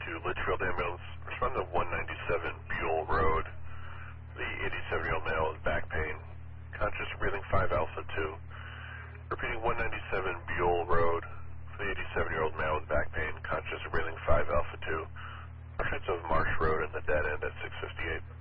to Litchfield Ambulance. Respond to 197 Buell Road. The 87-year-old male with back pain. Conscious breathing 5 Alpha 2. Repeating 197 Buell Road. The 87-year-old male with back pain. Conscious breathing 5 Alpha 2. Portraits of Marsh Road and the dead end at 658.